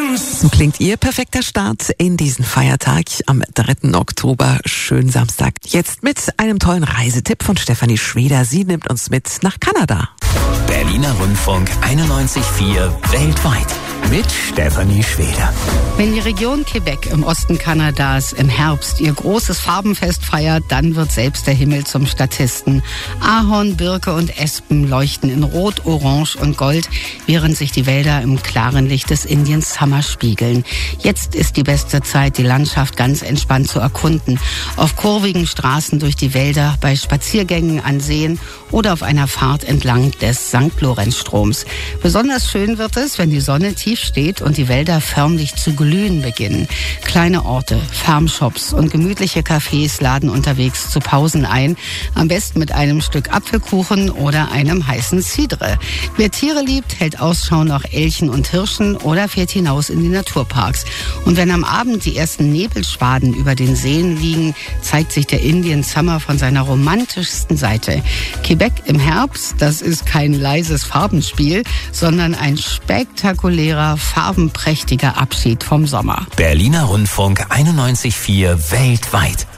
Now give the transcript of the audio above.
So klingt Ihr perfekter Start in diesen Feiertag am 3. Oktober. Schönen Samstag. Jetzt mit einem tollen Reisetipp von Stefanie Schweder. Sie nimmt uns mit nach Kanada. Berliner Rundfunk 91.4 weltweit mit Stefanie Schweder. Wenn die Region Quebec im Osten Kanadas im Herbst ihr großes Farbenfest feiert, dann wird selbst der Himmel zum Statisten. Ahorn, Birke und Espen leuchten in Rot, Orange und Gold, während sich die Wälder im klaren Licht des Indian Summer spiegeln. Jetzt ist die beste Zeit, die Landschaft ganz entspannt zu erkunden. Auf kurvigen Straßen durch die Wälder, bei Spaziergängen an Seen oder auf einer Fahrt entlang des St. Lorenzstroms. Besonders schön wird es, wenn die Sonne tief steht und die Wälder förmlich zu glühen beginnen. Kleine Orte, Farmshops und gemütliche Cafés laden unterwegs zu Pausen ein. Am besten mit einem Stück Apfelkuchen oder einem heißen Cidre. Wer Tiere liebt, hält Ausschau nach Elchen und Hirschen oder fährt hinaus in die Naturparks. Und wenn am Abend die ersten Nebelschwaden über den Seen liegen, zeigt sich der Indian Summer von seiner romantischsten Seite. Quebec im Herbst, das ist kein leises Farbenspiel, sondern ein spektakulärer, farbenprächtiger Abschied vom Sommer. Berliner Rundfunk 91.4 weltweit.